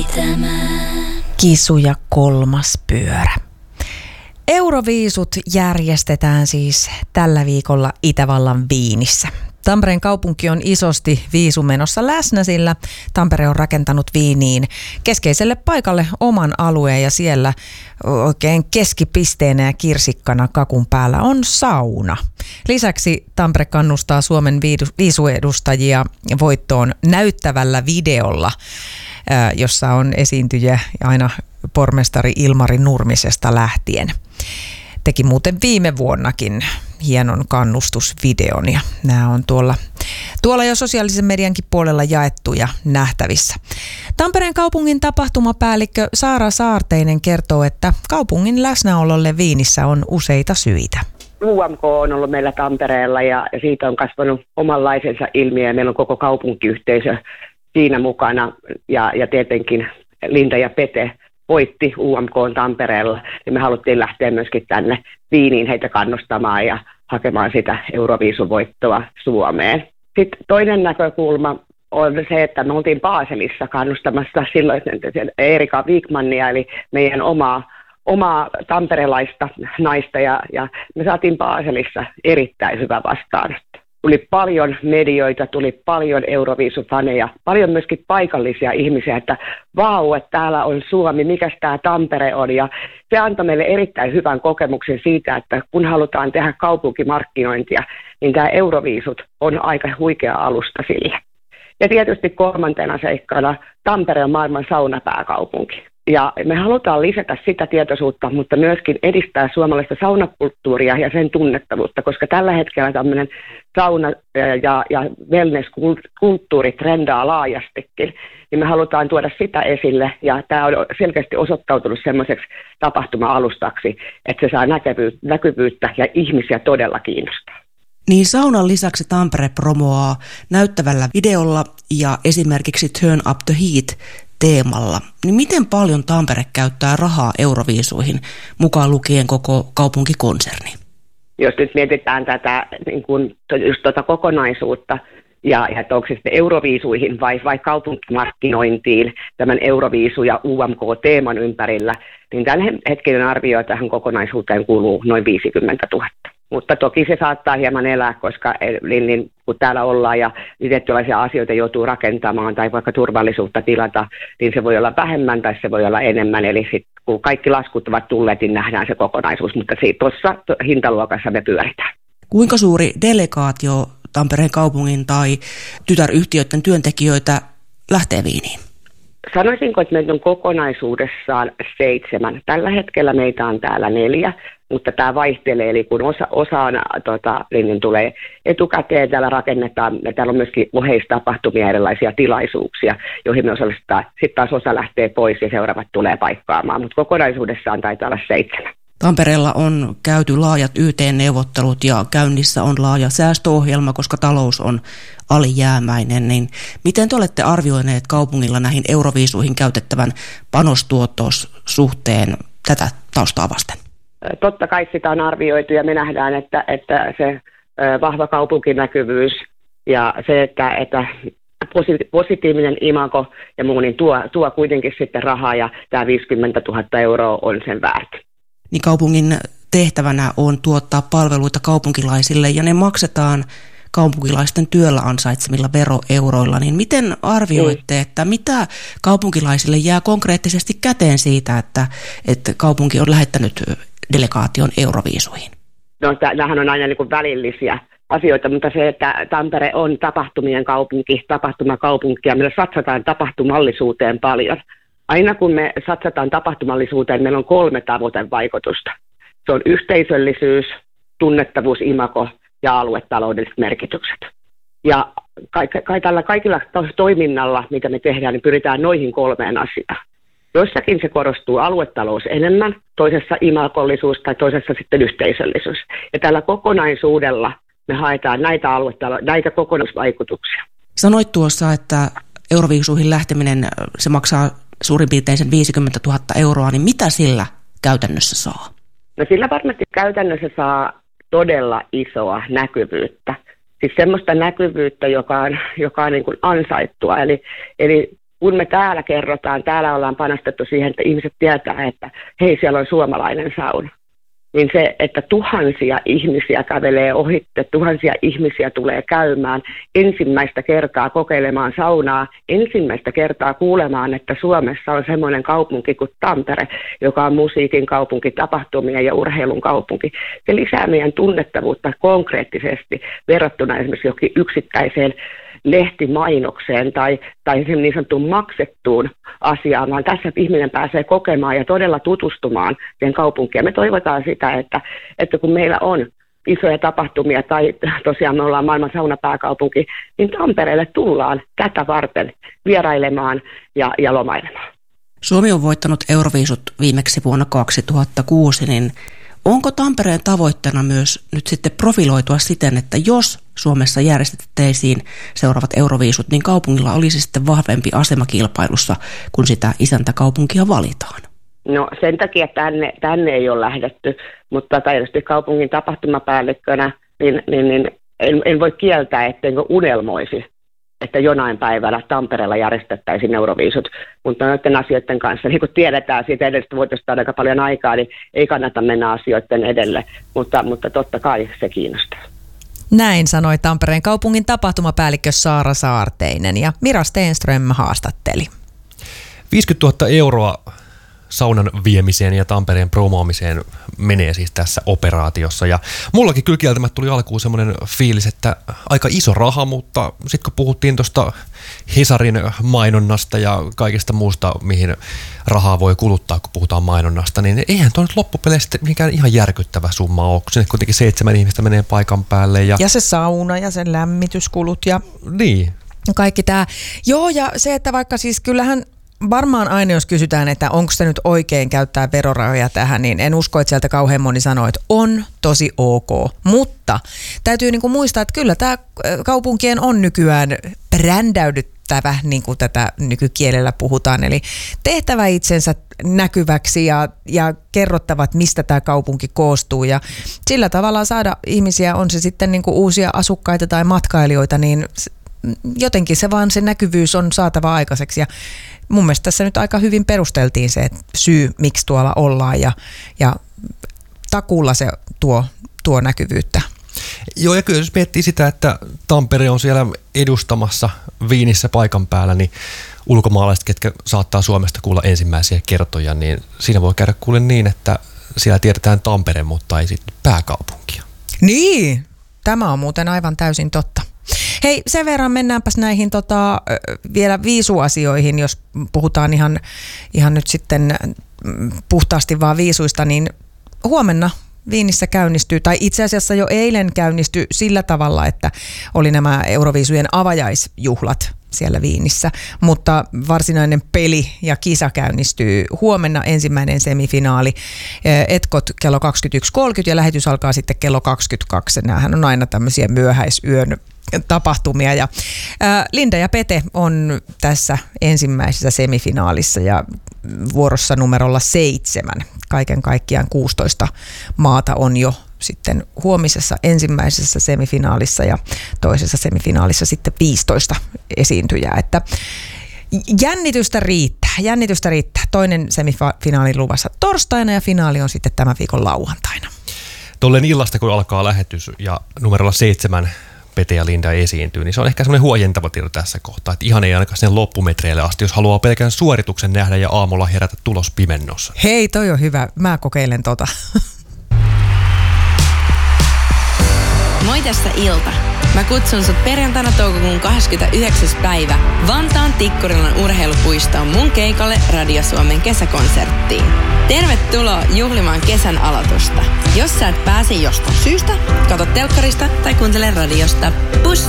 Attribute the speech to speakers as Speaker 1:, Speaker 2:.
Speaker 1: Kisu ja kolmas pyörä. Euroviisut järjestetään siis tällä viikolla Itävallan Viinissä. Tampereen kaupunki on isosti viisumenossa läsnä, sillä Tampere on rakentanut Viiniin keskeiselle paikalle oman alueen ja siellä oikein keskipisteenä ja kirsikkana kakun päällä on sauna. Lisäksi Tampere kannustaa Suomen viisuedustajia voittoon näyttävällä videolla, jossa on esiintyjä aina pormestari Ilmari Nurmisesta lähtien. Teki muuten viime vuonnakin hienon kannustusvideon ja nämä on tuolla jo sosiaalisen mediankin puolella jaettu ja nähtävissä. Tampereen kaupungin tapahtumapäällikkö Saara Saarteinen kertoo, että kaupungin läsnäololle Viinissä on useita syitä.
Speaker 2: UMK on ollut meillä Tampereella ja siitä on kasvanut omanlaisensa ilmiö ja meillä on koko kaupunkiyhteisö siinä mukana ja tietenkin Linda ja Pete voitti UMK Tampereella ja me haluttiin lähteä myöskin tänne Viiniin heitä kannustamaan ja hakemaan sitä Euroviisuvoittoa Suomeen. Sitten toinen näkökulma on se, että me oltiin Baselissa kannustamassa silloin Erika Wigmania eli meidän omaa tamperelaista naista ja me saatiin Baselissa erittäin hyvä vastaanotto. Tuli paljon medioita, tuli paljon Euroviisufaneja, paljon myöskin paikallisia ihmisiä, että vau, että täällä on Suomi, mikäs tämä Tampere on. Ja se antoi meille erittäin hyvän kokemuksen siitä, että kun halutaan tehdä kaupunkimarkkinointia, niin tämä Euroviisut on aika huikea alusta sille. Ja tietysti kolmantena seikkana Tampere on maailman saunapääkaupunki. Ja me halutaan lisätä sitä tietoisuutta, mutta myöskin edistää suomalaista saunakulttuuria ja sen tunnettavuutta, koska tällä hetkellä tämmöinen sauna- ja wellness-kulttuuri trendaa laajastikin. Niin me halutaan tuoda sitä esille, ja tämä on selkeästi osoittautunut semmoiseksi tapahtuma-alustaksi, että se saa näkyvyyttä ja ihmisiä todella kiinnostaa.
Speaker 3: Niin saunan lisäksi Tampere promoaa näyttävällä videolla ja esimerkiksi Turn Up the Heat teemalla. Niin miten paljon Tampere käyttää rahaa Euroviisuihin, mukaan lukien koko kaupunkikonserni?
Speaker 2: Jos nyt mietitään tätä niin kun, just kokonaisuutta, ja että onko se sitten Euroviisuihin vai kaupunkimarkkinointiin tämän Euroviisu- ja UMK-teeman ympärillä, niin tällä hetkinen arvio tähän kokonaisuuteen kuuluu noin 50 000. Mutta toki se saattaa hieman elää, koska kun täällä ollaan ja tietynlaisia asioita joutuu rakentamaan tai vaikka turvallisuutta tilata, niin se voi olla vähemmän tai se voi olla enemmän. Eli sit, kun kaikki laskut ovat tulleet, niin nähdään se kokonaisuus, mutta tuossa hintaluokassa me pyöritään.
Speaker 3: Kuinka suuri delegaatio Tampereen kaupungin tai tytäryhtiöiden työntekijöitä lähtee Viiniin?
Speaker 2: Sanoisinko, että meitä on kokonaisuudessaan 7. Tällä hetkellä meitä on täällä 4, mutta tämä vaihtelee, eli kun osa niin tulee etukäteen, täällä rakennetaan, ja täällä on myöskin oheistapahtumia, erilaisia tilaisuuksia, joihin me osallistetaan. Sitten taas osa lähtee pois ja seuraavat tulee paikkaamaan, mutta kokonaisuudessaan taitaa olla 7.
Speaker 3: Tampereella on käyty laajat YT-neuvottelut ja käynnissä on laaja säästöohjelma, koska talous on alijäämäinen. Niin miten te olette arvioineet kaupungilla näihin Euroviisuihin käytettävän panostuottosuhteen tätä taustaa vasten?
Speaker 2: Totta kai sitä on arvioitu ja me nähdään, että se vahva kaupunkinäkyvyys ja se, että positiivinen imago ja muu, niin tuo kuitenkin sitten rahaa ja tämä 50 000 euroa on sen väärti.
Speaker 3: Niin kaupungin tehtävänä on tuottaa palveluita kaupunkilaisille ja ne maksetaan kaupunkilaisten työllä ansaitsemilla veroeuroilla. Niin miten arvioitte, että mitä kaupunkilaisille jää konkreettisesti käteen siitä, että kaupunki on lähettänyt delegaation Euroviisuihin?
Speaker 2: No, nämähän on aina niin kuin välillisiä asioita, mutta se, että Tampere on tapahtumien kaupunki, tapahtumakaupunki ja meillä satsataan tapahtumallisuuteen paljon. Aina kun me satsataan tapahtumallisuuteen, meillä on 3 tavoitevaikutusta. Se on yhteisöllisyys, tunnettavuus, imago ja aluetaloudelliset merkitykset. Ja tällä kaikilla toiminnalla, mitä me tehdään, niin pyritään noihin 3 asiaan. Jossakin se korostuu aluetalous enemmän, toisessa imagollisuus tai toisessa sitten yhteisöllisyys. Ja tällä kokonaisuudella me haetaan näitä kokonaisvaikutuksia.
Speaker 3: Sanoit tuossa, että Euroviisuihin lähteminen, se maksaa suurin piirtein sen 50 000 euroa, niin mitä sillä käytännössä saa?
Speaker 2: No sillä varmasti käytännössä saa todella isoa näkyvyyttä. Siis semmoista näkyvyyttä, joka on niin kuin ansaittua. Eli kun me täällä kerrotaan, täällä ollaan panostettu siihen, että ihmiset tietää, että hei, siellä on suomalainen sauna. Niin se, että tuhansia ihmisiä kävelee ohitte, tuhansia ihmisiä tulee käymään, ensimmäistä kertaa kokeilemaan saunaa, ensimmäistä kertaa kuulemaan, että Suomessa on semmoinen kaupunki kuin Tampere, joka on musiikin kaupunki, tapahtumien ja urheilun kaupunki. Se lisää meidän tunnettavuutta konkreettisesti verrattuna esimerkiksi jokin yksittäiseen lehtimainokseen tai niin sanottuun maksettuun asiaan, vaan tässä ihminen pääsee kokemaan ja todella tutustumaan siihen kaupunkiin. Me toivotaan sitä, että kun meillä on isoja tapahtumia tai tosiaan me ollaan maailman saunapääkaupunki, niin Tampereelle tullaan tätä varten vierailemaan ja lomailemaan.
Speaker 3: Suomi on voittanut Euroviisut viimeksi vuonna 2006, niin onko Tampereen tavoitteena myös nyt sitten profiloitua siten, että jos Suomessa järjestettäisiin seuraavat Euroviisut, niin kaupungilla olisi sitten vahvempi asema kilpailussa, kun sitä isäntäkaupunkia valitaan?
Speaker 2: No sen takia tänne ei ole lähdetty, mutta tietysti kaupungin tapahtumapäällikkönä niin en voi kieltää, ettenkö unelmoisi, että jonain päivänä Tampereella järjestettäisiin Euroviisut, mutta noiden asioiden kanssa, niin kuin tiedetään, siitä edestä voitaisiin aika paljon aikaa, niin ei kannata mennä asioiden edelle, mutta totta kai se kiinnostaa.
Speaker 1: Näin sanoi Tampereen kaupungin tapahtumapäällikkö Saara Saarteinen ja Mira Stenström haastatteli.
Speaker 4: 50 000 euroa saunan viemiseen ja Tampereen promoamiseen menee siis tässä operaatiossa. Ja mullakin kyllä kieltämättä tuli alkuun semmoinen fiilis, että aika iso raha, mutta sitten kun puhuttiin tuosta Hesarin mainonnasta ja kaikesta muusta, mihin rahaa voi kuluttaa, kun puhutaan mainonnasta, niin eihän tuo nyt loppupeleissä mikään ihan järkyttävä summa ole, kun sinne kuitenkin 7 ihmistä menee paikan päälle. Ja
Speaker 1: se sauna ja sen lämmityskulut ja
Speaker 4: niin.
Speaker 1: Kaikki tämä. Joo, ja se, että vaikka siis kyllähän varmaan aina, jos kysytään, että onko se nyt oikein käyttää verorahoja tähän, niin en usko, että sieltä kauhean moni sanoo, että on tosi ok. Mutta täytyy niinku muistaa, että kyllä tämä kaupunkien on nykyään brändäydyttävä, niin kuin tätä nykykielellä puhutaan. Eli tehtävä itsensä näkyväksi ja kerrottavat, mistä tämä kaupunki koostuu. Ja sillä tavalla saada ihmisiä, on se sitten niinku uusia asukkaita tai matkailijoita, niin jotenkin se näkyvyys on saatava aikaiseksi. Ja mun mielestä tässä nyt aika hyvin perusteltiin se syy, miksi tuolla ollaan ja takuulla se tuo näkyvyyttä.
Speaker 4: Joo, ja kyllä jos miettii sitä, että Tampere on siellä edustamassa Viinissä paikan päällä, niin ulkomaalaiset, ketkä saattaa Suomesta kuulla ensimmäisiä kertoja, niin siinä voi käydä kuule niin, että siellä tiedetään Tampere, mutta ei sitten pääkaupunkia.
Speaker 1: Niin, tämä on muuten aivan täysin totta. Hei, sen verran mennäänpäs näihin vielä viisuasioihin, jos puhutaan ihan nyt sitten puhtaasti vaan viisuista, niin huomenna Viinissä käynnistyy, tai itse asiassa jo eilen käynnistyi sillä tavalla, että oli nämä Euroviisujen avajaisjuhlat siellä Viinissä, mutta varsinainen peli ja kisa käynnistyy huomenna, ensimmäinen semifinaali, etkot kello 21.30 ja lähetys alkaa sitten kello 22. Nämähän on aina tämmöisiä myöhäisyön tapahtumia ja Linda ja Pete on tässä ensimmäisessä semifinaalissa ja vuorossa numerolla 7. Kaiken kaikkiaan 16 maata on jo sitten huomisessa ensimmäisessä semifinaalissa ja toisessa semifinaalissa sitten 15 esiintyjää, että jännitystä riittää. Toinen semifinaali luvassa torstaina ja finaali on sitten tämän viikon lauantaina.
Speaker 4: Tolleen illasta, kun alkaa lähetys ja numerolla 7 Pete ja Linda esiintyy, niin se on ehkä semmoinen huojentava tieto tässä kohtaa, että ihan ei ainakaan sinne loppumetreille asti, jos haluaa pelkän suorituksen nähdä ja aamulla herätä tulos pimennossa.
Speaker 1: Hei, toi on hyvä. Mä kokeilen tota.
Speaker 5: Moi, tässä Ilta. Mä kutsun sut perjantaina toukokuun 29. päivä Vantaan Tikkurilan urheilupuistoon mun keikalle Radio Suomen kesäkonserttiin. Tervetuloa juhlimaan kesän aloitusta. Jos sä et pääse jostain syystä, katso telkkarista tai kuuntele radiosta. Pus!